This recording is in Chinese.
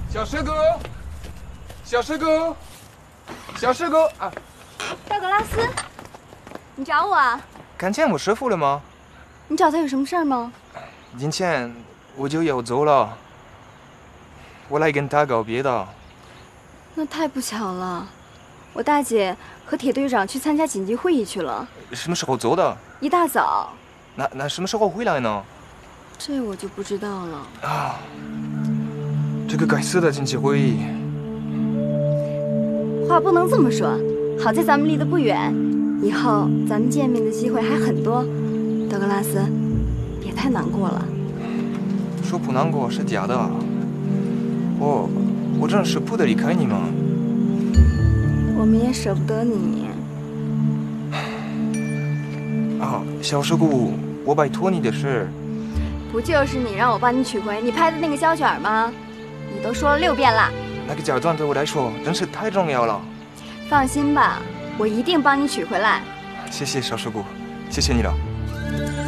小石狗，小石狗，小石狗啊！ 道格拉斯，你找我啊？ 看见我师傅了吗？ 你找他有什么事儿吗？ 今天我就要走了，我来跟他告别的。 那太不巧了，我大姐和铁队长去参加紧急会议去了。 什么时候走的？ 一大早。 那什么时候回来呢？ 这我就不知道了。 啊，这个该死的紧急会议。 话不能这么说，好在咱们离得不远，以后咱们见面的机会还很多。德格拉斯，别太难过了。 说不难过是假的，我真舍不得离开你们。 我们也舍不得你。 啊，小石谷，我拜托你的事。 不就是你让我帮你取回你拍的那个胶卷吗？你都说了6遍了。 那个胶卷对我来说真是太重要了。 放心吧，我一定帮你取回来。 谢谢小石谷，谢谢你了。